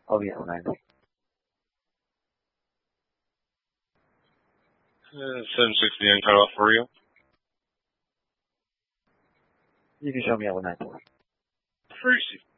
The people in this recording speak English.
I'll be at 9. 769 cut off for you. You can show me at 9. Tracy.